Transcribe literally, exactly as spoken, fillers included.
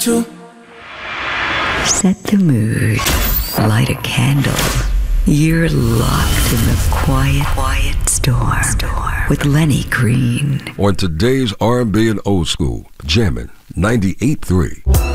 Two. Set the mood. Light a candle. You're locked in the quiet, quiet storm, storm with Lenny Green. On today's R and B and Old School, jamming ninety-eight point three.